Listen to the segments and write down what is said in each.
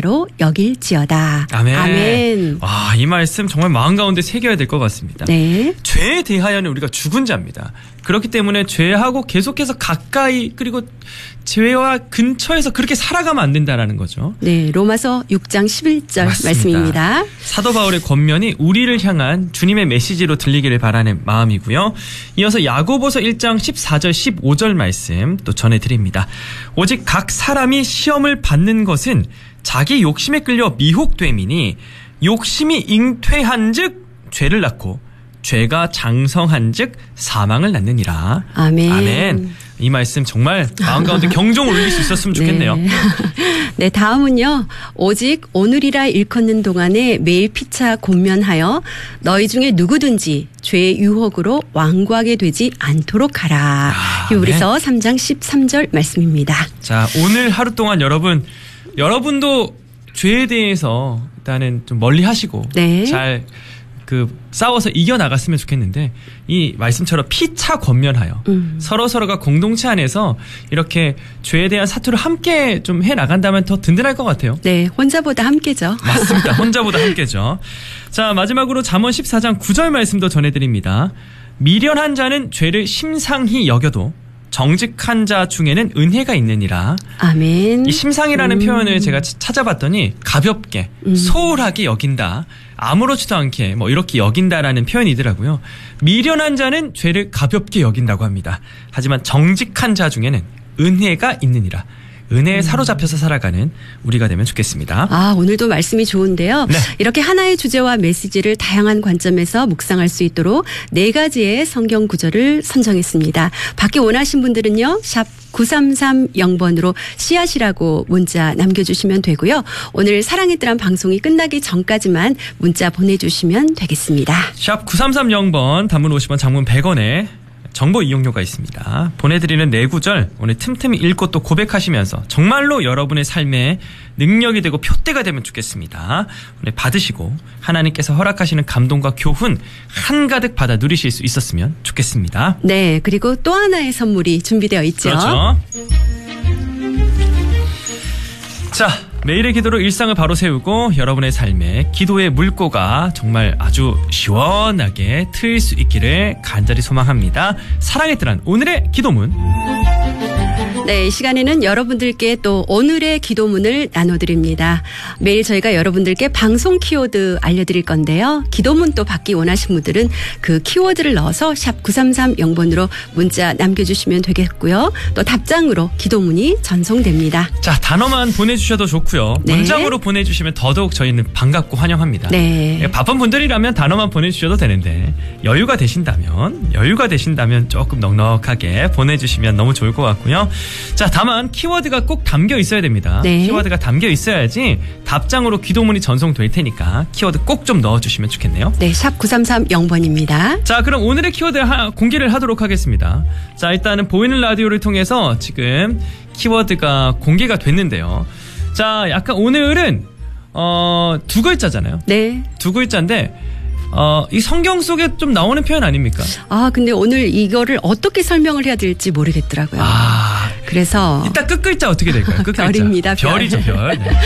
은혜로 여길지어다. 아멘. 아멘. 와, 이 말씀 정말 마음 가운데 새겨야 될 것 같습니다. 네. 죄에 대하여는 우리가 죽은 자입니다. 그렇기 때문에 죄하고 계속해서 가까이 그리고 죄와 근처에서 그렇게 살아가면 안 된다라는 거죠. 네, 로마서 6장 11절 맞습니다. 말씀입니다. 사도 바울의 권면이 우리를 향한 주님의 메시지로 들리기를 바라는 마음이고요. 이어서 야고보서 1장 14절 15절 말씀 또 전해드립니다. 오직 각 사람이 시험을 받는 것은 자기 욕심에 끌려 미혹됨이니 욕심이 잉태한즉 죄를 낳고 죄가 장성한즉 사망을 낳느니라. 아멘. 아멘. 이 말씀 정말 마음 가운데 경종을 울릴 수 있었으면 좋겠네요. 네. 네, 다음은요. 오직 오늘이라 일컫는 동안에 매일 피차 곤면하여 너희 중에 누구든지 죄의 유혹으로 완고하게 되지 않도록 하라. 히브리서 3장 13절 말씀입니다. 자, 오늘 하루 동안 여러분도 죄에 대해서 일단은 좀 멀리 하시고 네. 잘 싸워서 이겨나갔으면 좋겠는데 이 말씀처럼 피차 권면하여 서로서로가 공동체 안에서 이렇게 죄에 대한 사투를 함께 좀 해나간다면 더 든든할 것 같아요. 네, 혼자보다 함께죠. 맞습니다. 혼자보다 함께죠. 자, 마지막으로 잠언 14장 9절 말씀도 전해드립니다. 미련한 자는 죄를 심상히 여겨도 정직한 자 중에는 은혜가 있느니라. 아멘. 이 심상이라는 표현을 제가 찾아봤더니 가볍게 소홀하게 여긴다. 아무렇지도 않게 뭐 이렇게 여긴다라는 표현이더라고요. 미련한 자는 죄를 가볍게 여긴다고 합니다. 하지만 정직한 자 중에는 은혜가 있느니라. 은혜에 사로잡혀서 살아가는 우리가 되면 좋겠습니다. 아, 오늘도 말씀이 좋은데요. 네. 이렇게 하나의 주제와 메시지를 다양한 관점에서 묵상할 수 있도록 4가지의 성경 구절을 선정했습니다. 받기 원하신 분들은요. 샵 9330번으로 씨앗이라고 문자 남겨주시면 되고요. 오늘 사랑의 뜰한 방송이 끝나기 전까지만 문자 보내주시면 되겠습니다. 샵 9330번 단문 50원 장문 100원에 정보 이용료가 있습니다. 보내드리는 4구절 오늘 틈틈이 읽고 또 고백하시면서 정말로 여러분의 삶에 능력이 되고 표대가 되면 좋겠습니다. 오늘 받으시고 하나님께서 허락하시는 감동과 교훈 한가득 받아 누리실 수 있었으면 좋겠습니다. 네, 그리고 또 하나의 선물이 준비되어 있죠. 그렇죠. 자, 매일의 기도로 일상을 바로 세우고 여러분의 삶에 기도의 물꼬가 정말 아주 시원하게 트일 수 있기를 간절히 소망합니다. 사랑의 뜰한 오늘의 기도문. 네, 이 시간에는 여러분들께 또 오늘의 기도문을 나눠드립니다. 매일 저희가 여러분들께 방송 키워드 알려드릴 건데요. 기도문 또 받기 원하신 분들은 그 키워드를 넣어서 샵 9330번으로 문자 남겨주시면 되겠고요. 또 답장으로 기도문이 전송됩니다. 자, 단어만 보내주셔도 좋고요. 네. 문장으로 보내주시면 더더욱 저희는 반갑고 환영합니다. 네. 바쁜 분들이라면 단어만 보내주셔도 되는데 여유가 되신다면 조금 넉넉하게 보내주시면 너무 좋을 것 같고요. 자, 다만 키워드가 꼭 담겨 있어야 됩니다. 네. 키워드가 담겨 있어야지 답장으로 기도문이 전송될 테니까 키워드 꼭 좀 넣어주시면 좋겠네요. 네, 샵 9330번입니다. 자, 그럼 오늘의 키워드 공개를 하도록 하겠습니다. 자, 일단은 보이는 라디오를 통해서 지금 키워드가 공개가 됐는데요. 자, 약간 오늘은 2글자잖아요. 네. 2글자인데 이 성경 속에 좀 나오는 표현 아닙니까? 아, 근데 오늘 이거를 어떻게 설명을 해야 될지 모르겠더라고요. 그래서 일단 끝글자 어떻게 될까요? 끝글자. 별입니다. 별. 별이죠, 별. 네.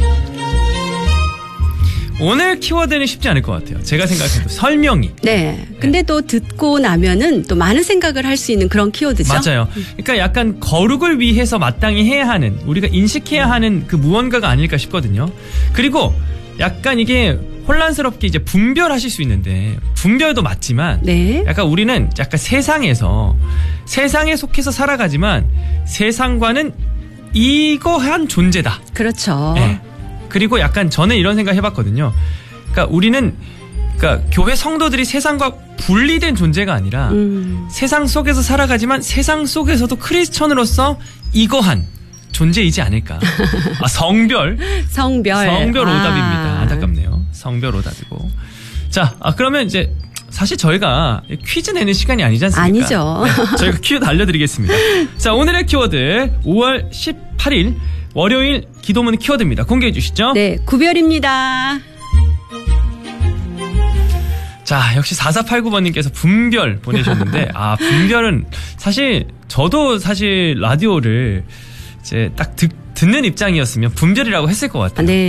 오늘 키워드는 쉽지 않을 것 같아요. 제가 생각해도 설명이. 네. 근데 또 듣고 나면은 또 많은 생각을 할 수 있는 그런 키워드죠. 맞아요. 그러니까 약간 거룩을 위해서 마땅히 해야 하는, 우리가 인식해야 하는 그 무언가가 아닐까 싶거든요. 그리고 약간 이게 혼란스럽게 이제 분별하실 수 있는데, 분별도 맞지만 네. 약간 우리는 약간 세상에 속해서 살아가지만 세상과는 이거한 존재다. 그렇죠. 네. 그리고 약간 저는 이런 생각 해봤거든요. 그러니까 우리는 교회 성도들이 세상과 분리된 존재가 아니라 세상 속에서 살아가지만 세상 속에서도 크리스천으로서 이거한 존재이지 않을까. 성별 오답입니다. 안타깝네요. 성별 오답이고. 자, 그러면 이제 사실 저희가 퀴즈 내는 시간이 아니지 않습니까? 아니죠. 네, 저희가 키워드 알려드리겠습니다. 자, 오늘의 키워드 5월 18일 월요일 기도문 키워드입니다. 공개해 주시죠. 네, 구별입니다. 자, 역시 4489번님께서 분별 보내셨는데, 분별은 저도 사실 라디오를 이제 딱 듣는 입장이었으면 분별이라고 했을 것 같아요. 네.